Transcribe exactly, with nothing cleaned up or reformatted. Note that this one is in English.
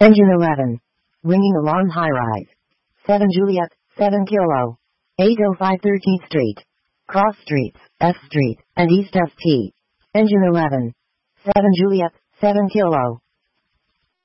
Engine eleven. Ringing alarm high rise. seven Juliet, seven Kilo. eight oh five thirteenth Street. Cross Streets, F Street, and East S T. Engine eleven. seven Juliet, seven Kilo.